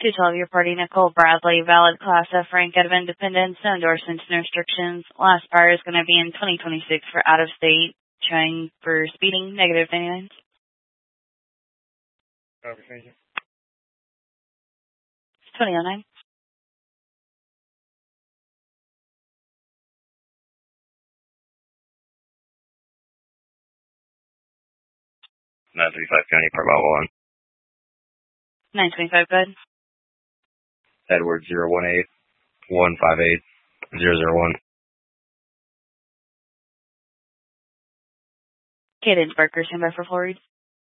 212, your party, Nicole Bradley, valid class F rank out of Independence, no endorsements and restrictions. Last fire is going to be in 2026 for out of state, showing for speeding, negative 99. Copy, thank you. 2009. County, Park 1. 925, good. Edward 018-158-001. Cadence Barker, stand by for forward.